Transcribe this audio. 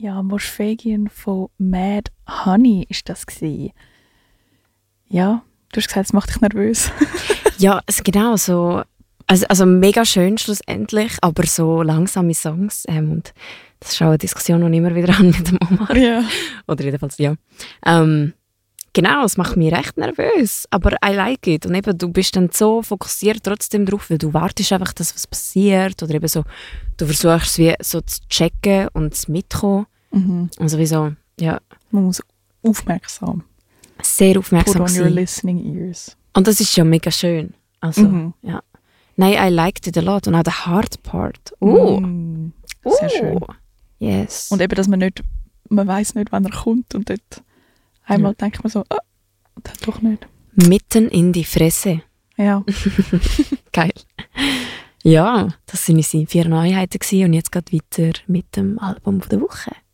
Ja, Moschfegin von Mad Honey ist das gewesen. Ja, du hast gesagt, es macht dich nervös. Ja, genau so. Also mega schön schlussendlich, aber so langsame Songs. Und das ist auch eine Diskussion, die ich immer wieder habe mit dem Omar. Ja. Oder jedenfalls, ja. Genau, es macht mich recht nervös, aber I like it. Und eben, du bist dann so fokussiert trotzdem drauf, weil du wartest einfach, dass was passiert. Oder eben so, du versuchst es wie so zu checken und zu mitkommen. Mhm. Also wie so, ja. Man muss aufmerksam. Sehr aufmerksam Put on your sein. listening ears. Und das ist ja mega schön. Also, ja. Nein, I liked it a lot. Und auch der Hard Part. Sehr schön. Yes. Und eben, dass man weiss nicht, wann er kommt. Und dort einmal denkt man so, das doch nicht. Mitten in die Fresse. Ja. Geil. Ja, das waren unsere 4 Neuheiten gewesen. Und jetzt geht weiter mit dem Album der Woche.